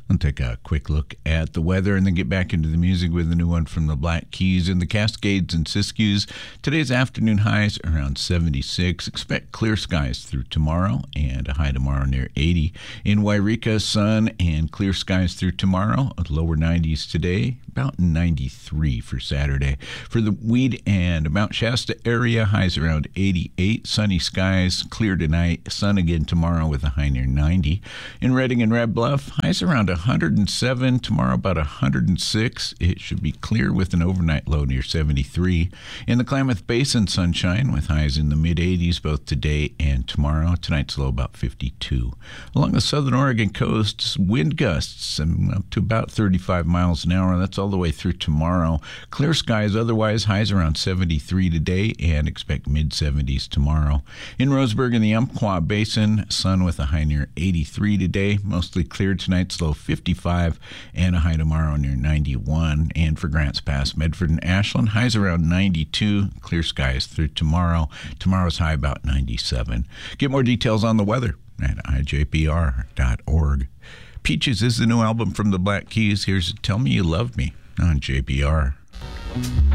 I'll take a quick look at the weather and then get back into the music with a new one from the Black Keys and the Cascades and Siskiyous. Today's afternoon highs around 76. Expect clear skies through tomorrow and a high tomorrow near 80. In Wairika, sun and clear skies through tomorrow. Lower 90s today, about 93 for Saturday. For the Weed and Mount Shasta area, highs around 88. Sunny skies, clear tonight. Sun again tomorrow with a high near 90. In Redding and Red Bluff, highs around 107. Tomorrow about 106. It should be clear with an overnight low near 73. In the Klamath Basin, sunshine with highs in the mid-80s both today and tomorrow. Tonight's low about 52. Along the southern Oregon coast, wind gusts up to about 35 miles an hour. That's all the way through tomorrow. Clear skies otherwise, highs around 73 today and expect mid-70s tomorrow. In Roseburg and the Umpqua Basin, sun with a high near 83 today. Mostly clear. Tonight's low 55 and a high tomorrow near 91. And for Grants Pass, Medford and Ashland, highs around 92. Clear skies through tomorrow. Tomorrow's high about 97. Get more details on the weather at ijpr.org. Peaches is the new album from the Black Keys. Here's Tell Me You Love Me on JPR.